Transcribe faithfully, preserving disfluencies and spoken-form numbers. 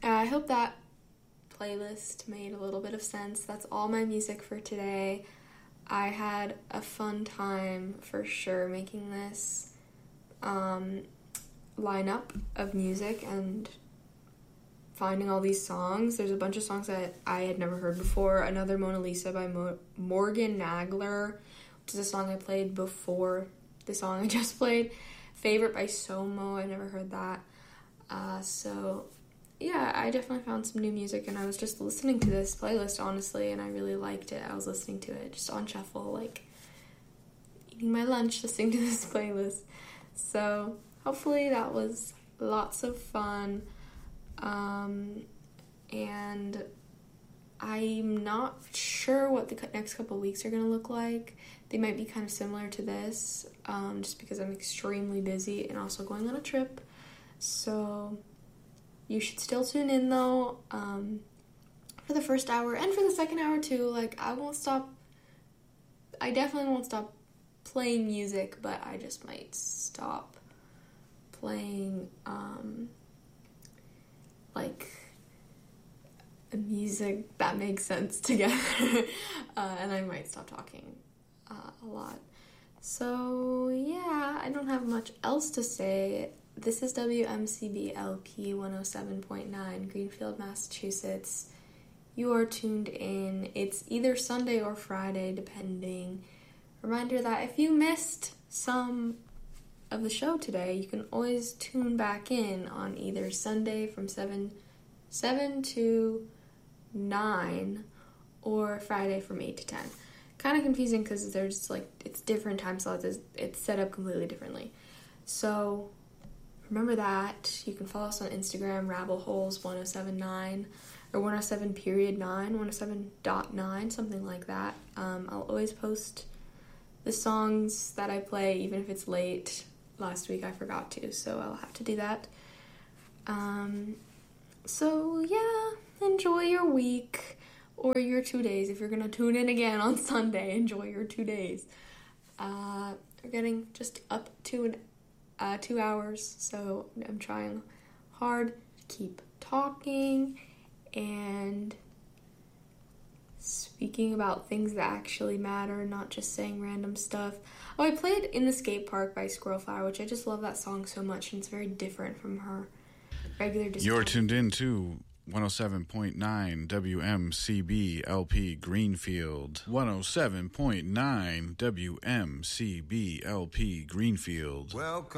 yeah, I hope that playlist made a little bit of sense. That's all my music for today. I had a fun time for sure making this um, lineup of music and finding all these songs. There's a bunch of songs that I had never heard before. Another Mona Lisa by Mo- Morgan Nagler, which is a song I played before the song I just played. Favorite by Somo, I never heard that. Uh, so, yeah, I definitely found some new music, and I was just listening to this playlist, honestly, and I really liked it. I was listening to it just on shuffle, like, eating my lunch, listening to this playlist. So, hopefully that was lots of fun. Um, and I'm not sure what the next couple of weeks are going to look like. They might be kind of similar to this, um, just because I'm extremely busy and also going on a trip. So you should still tune in, though, um, for the first hour and for the second hour, too. Like, I won't stop, I definitely won't stop playing music, but I just might stop playing, um... like music that makes sense together. uh, and I might stop talking uh, a lot. So yeah, I don't have much else to say. This is W M C B L P one oh seven point nine, Greenfield, Massachusetts. You are tuned in. It's either Sunday or Friday, depending. Reminder that if you missed some of the show today, you can always tune back in on either Sunday from seven to nine or Friday from eight to ten. Kind of confusing because there's like, it's different time slots. It's, it's set up completely differently. So remember that. You can follow us on Instagram, rabbleholes one oh seven nine or one oh seven period nine, one oh seven dot nine, something like that. Um, I'll always post the songs that I play, even if it's late. Last week I forgot to, so I'll have to do that. Um, so yeah, enjoy your week or your two days. If you're gonna tune in again on Sunday, enjoy your two days. Uh, we're getting just up to an, uh, two hours, so I'm trying hard to keep talking and speaking about things that actually matter, not just saying random stuff. Oh, I played In the Skate Park by Squirrel Flower, which I just love that song so much, and it's very different from her regular discount. You're tuned in to one oh seven point nine W M C B L P Greenfield. one oh seven point nine W M C B L P Greenfield. Welcome.